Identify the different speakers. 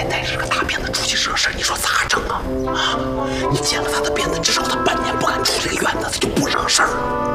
Speaker 1: 再带着个大辫子出去惹事，你说咋整啊？啊！你剪了他的辫子，至少他半年不敢出这个院子，他就不惹事儿了。